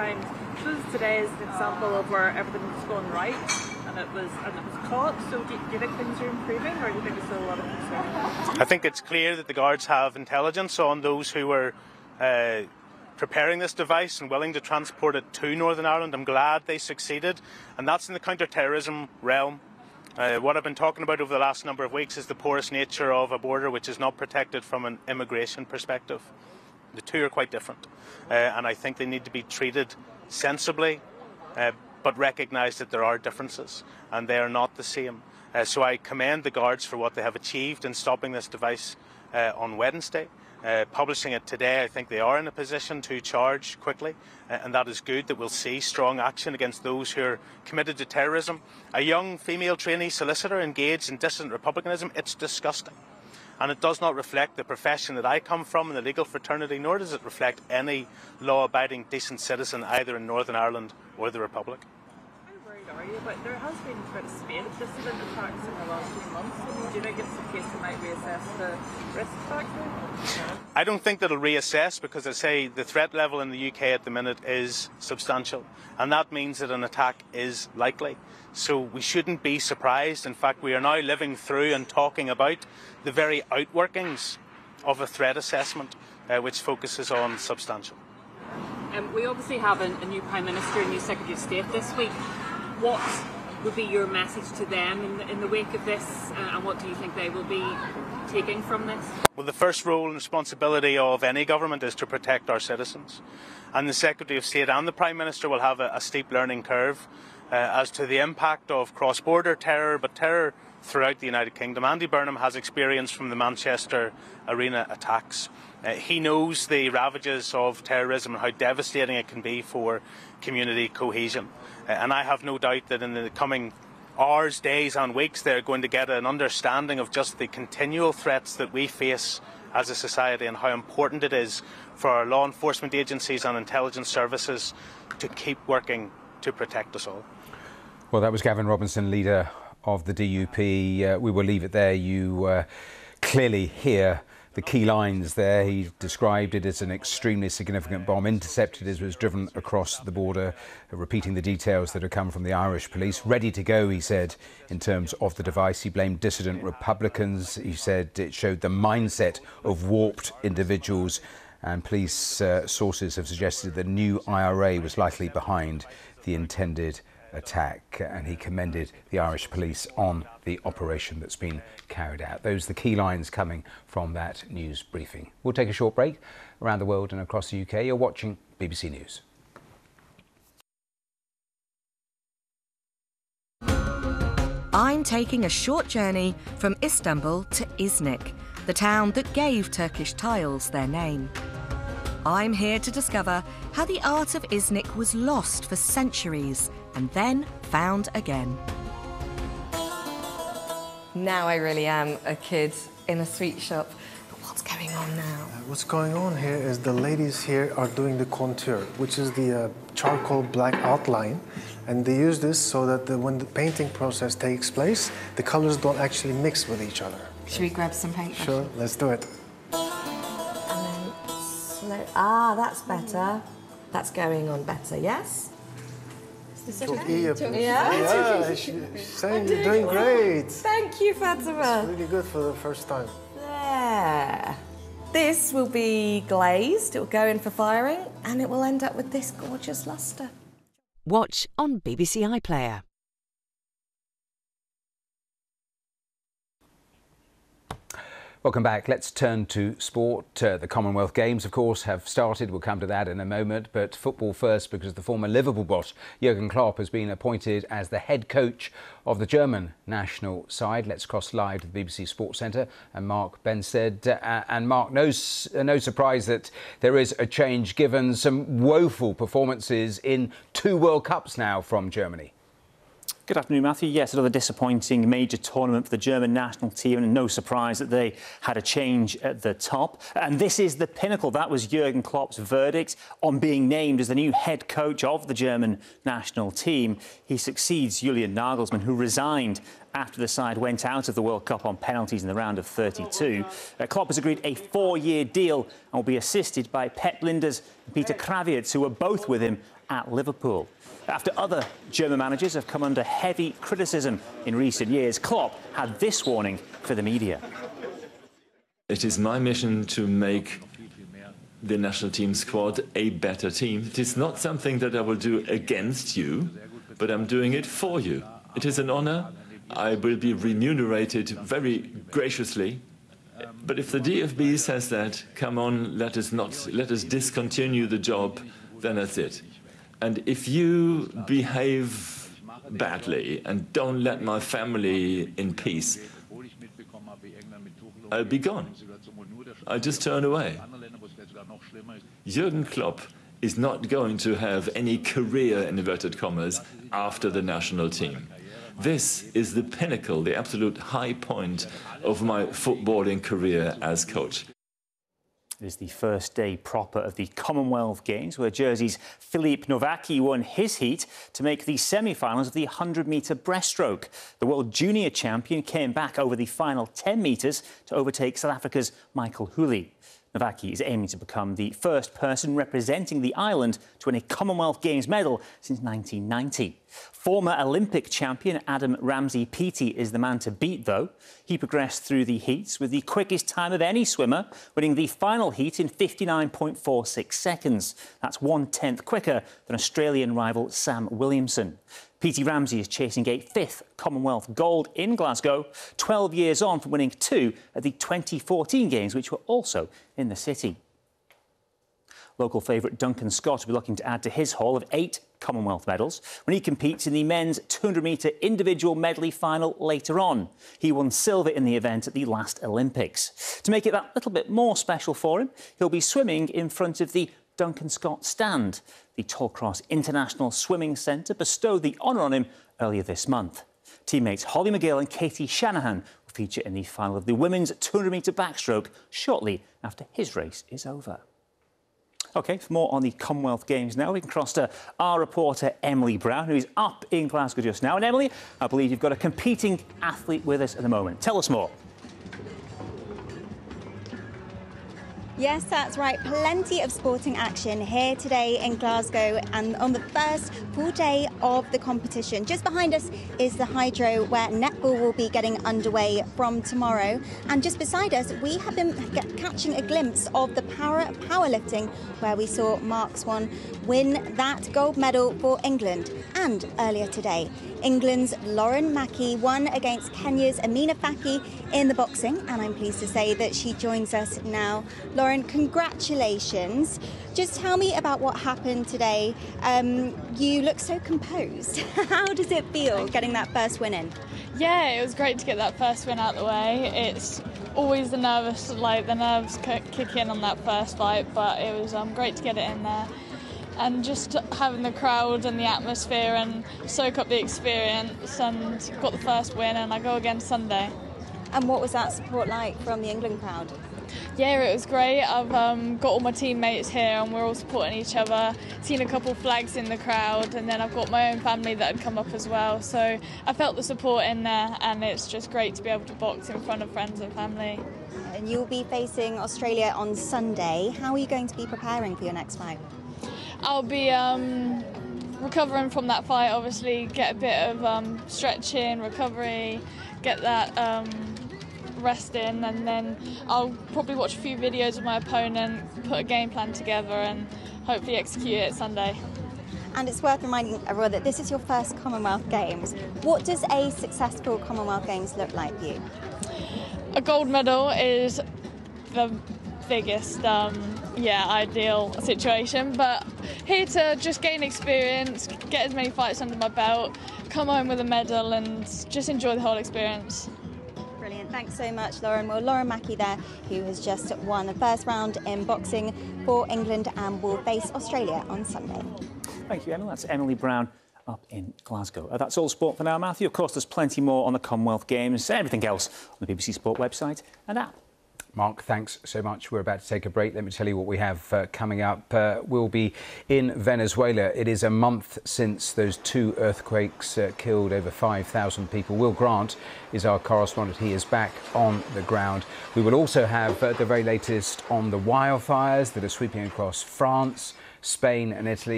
times. So today is an example of where everything was going right and it was caught. So do you think things are improving, or do you think there's still a lot of concern? I think it's clear that the Guards have intelligence on those who were preparing this device and willing to transport it to Northern Ireland. I'm glad they succeeded, and that's in the counter-terrorism realm. What I've been talking about over the last number of weeks is the porous nature of a border which is not protected from an immigration perspective. The two are quite different, and I think they need to be treated sensibly, but recognise that there are differences and they are not the same. So I commend the Guards for what they have achieved in stopping this device on Wednesday. Publishing it today, I think they are in a position to charge quickly, and that is good, that we'll see strong action against those who are committed to terrorism. A young female trainee solicitor engaged in dissident republicanism, it's disgusting. And it does not reflect the profession that I come from in the legal fraternity, nor does it reflect any law-abiding decent citizen either in Northern Ireland or the Republic. How worried are you? But there has been quite a spate of dissident attacks in the last few months. Do you think it's the case they might reassess the risk factor? I don't think that it'll reassess, because I say the threat level in the UK at the minute is substantial, and that means that an attack is likely. So we shouldn't be surprised. In fact, we are now living through and talking about the very outworkings of a threat assessment which focuses on substantial. We obviously have a new Prime Minister and new Secretary of State this week. What would be your message to them in the wake of this, and what do you think they will be taking from this? Well, the first role and responsibility of any government is to protect our citizens. And the Secretary of State and the Prime Minister will have a steep learning curve as to the impact of cross-border terror, but terror throughout the United Kingdom. Andy Burnham has experience from the Manchester Arena attacks. He knows the ravages of terrorism and how devastating it can be for community cohesion. And I have no doubt that in the coming hours, days and weeks they're going to get an understanding of just the continual threats that we face as a society and how important it is for our law enforcement agencies and intelligence services to keep working to protect us all. Well, that was Gavin Robinson, leader of the DUP. We will leave it there. You clearly hear the key lines there. He described it as an extremely significant bomb intercepted as it was driven across the border, repeating the details that have come from the Irish police. Ready to go, he said, in terms of the device. He blamed dissident Republicans. He said it showed the mindset of warped individuals, and police sources have suggested the new IRA was likely behind the intended attack, and he commended the Irish police on the operation that's been carried out. Those are the key lines coming from that news briefing. We'll take a short break. Around the world and across the UK, you're watching BBC News. I'm taking a short journey from Istanbul to Iznik, the town that gave Turkish tiles their name. I'm here to discover how the art of Iznik was lost for centuries and then found again. Now I really am a kid in a sweet shop. But what's going on now? What's going on here is the ladies here are doing the contour, which is the charcoal black outline. And they use this so that when the painting process takes place, the colors don't actually mix with each other. Should we grab some paint? Sure, let's do it. Ah, that's better. That's going on better, yes? Yeah, she's saying you're doing great. Thank you, Fatima. It's really good for the first time. There. This will be glazed, it will go in for firing, and it will end up with this gorgeous lustre. Watch on BBC iPlayer. Welcome back. Let's turn to sport. The Commonwealth Games, of course, have started. We'll come to that in a moment. But football first, because the former Liverpool boss, Jurgen Klopp, has been appointed as the head coach of the German national side. Let's cross live to the BBC Sports Centre and Mark Benstead. And Mark, no surprise that there is a change given some woeful performances in 2 World Cups now from Germany. Good afternoon, Matthew. Yes, another disappointing major tournament for the German national team, and no surprise that they had a change at the top. And this is the pinnacle. That was Jurgen Klopp's verdict on being named as the new head coach of the German national team. He succeeds Julian Nagelsmann, who resigned after the side went out of the World Cup on penalties in the round of 32. Klopp has agreed a 4-year deal and will be assisted by Pep Lijnders and Peter Krawietz, who were both with him at Liverpool. After other German managers have come under heavy criticism in recent years, Klopp had this warning for the media. It is my mission to make the national team squad a better team. It is not something that I will do against you, but I'm doing it for you. It is an honor. I will be remunerated very graciously. But if the DFB says that, come on, let us discontinue the job, then that's it. And if you behave badly and don't let my family in peace, I'll be gone. I'll just turn away. Jürgen Klopp is not going to have any career, in inverted commas, after the national team. This is the pinnacle, the absolute high point of my footballing career as coach. It is the first day proper of the Commonwealth Games, where Jersey's Filip Nowacki won his heat to make the semi-finals of the 100-metre breaststroke. The world junior champion came back over the final 10 metres to overtake South Africa's Michael Hooley. Nowacki is aiming to become the first person representing the island to win a Commonwealth Games medal since 1990. Former Olympic champion Adam Ramsey-Peaty is the man to beat, though. He progressed through the heats with the quickest time of any swimmer, winning the final heat in 59.46 seconds. That's 1/10 quicker than Australian rival Sam Williamson. Peaty Ramsey is chasing a 5th Commonwealth gold in Glasgow, 12 years on from winning 2 at the 2014 Games, which were also in the city. Local favourite Duncan Scott will be looking to add to his haul of 8 Commonwealth medals when he competes in the men's 200-metre individual medley final later on. He won silver in the event at the last Olympics. To make it that little bit more special for him, he'll be swimming in front of the Duncan Scott stand. The Tollcross International Swimming Centre bestowed the honour on him earlier this month. Teammates Holly McGill and Katie Shanahan will feature in the final of the women's 200-metre backstroke shortly after his race is over. OK, for more on the Commonwealth Games now, we can cross to our reporter Emily Brown, who's up in Glasgow just now. And Emily, I believe you've got a competing athlete with us at the moment. Tell us more. Yes, that's right. Plenty of sporting action here today in Glasgow and on the first full day of the competition. Just behind us is the Hydro, where netball will be getting underway from tomorrow. And just beside us, we have been catching a glimpse of the powerlifting, where we saw Mark Swan win that gold medal for England. And earlier today, England's Lauren Mackie won against Kenya's Amina Faki in the boxing, and I'm pleased to say that she joins us now. Lauren, congratulations. Just tell me about what happened today. You look so composed. How does it feel getting that first win in? Yeah, it was great to get that first win out of the way. It's always the nerves kick in on that first fight, but it was great to get it in there. And just having the crowd and the atmosphere and soak up the experience, and got the first win, and I go again Sunday. And what was that support like from the England crowd? Yeah, it was great. I've got all my teammates here and we're all supporting each other. Seen a couple of flags in the crowd, and then I've got my own family that had come up as well. So I felt the support in there, and it's just great to be able to box in front of friends and family. And you'll be facing Australia on Sunday. How are you going to be preparing for your next fight? I'll be recovering from that fight, obviously, get a bit of stretching, recovery, get that rest in, and then I'll probably watch a few videos of my opponent, put a game plan together and hopefully execute it Sunday. And it's worth reminding everyone that this is your first Commonwealth Games. What does a successful Commonwealth Games look like for you? A gold medal is the biggest ideal situation, but here to just gain experience, get as many fights under my belt, come home with a medal and just enjoy the whole experience. Brilliant, thanks so much, Lauren. Well, Lauren Mackie there, who has just won the first round in boxing for England and will face Australia on Sunday. Thank you, Emma. That's Emily Brown up in Glasgow. That's all sport for now, Matthew. Of course, there's plenty more on the Commonwealth Games and everything else on the BBC Sport website and app. Mark, thanks so much. We're about to take a break. Let me tell you what we have coming up. We'll be in Venezuela. It is a month since those 2 earthquakes killed over 5,000 people. Will Grant is our correspondent. He is back on the ground. We will also have the very latest on the wildfires that are sweeping across France, Spain and Italy.